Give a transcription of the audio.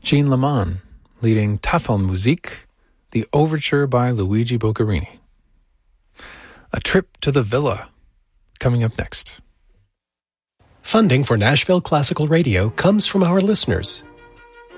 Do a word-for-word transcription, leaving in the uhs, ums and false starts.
Jean Leman, leading Tafelmusik, the Overture by Luigi Boccherini. A Trip to the Villa, coming up next. Funding for Nashville Classical Radio comes from our listeners,